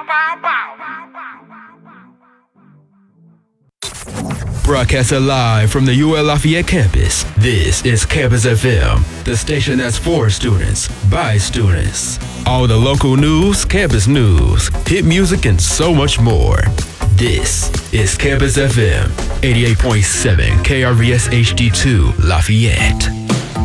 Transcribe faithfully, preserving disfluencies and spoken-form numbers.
Broadcasted live from the U L Lafayette campus, this is Campus F M, the station that's for students, by students. All the local news, campus news, hit music, and so much more. This is Campus F M, eighty-eight point seven K R V S H D two Lafayette.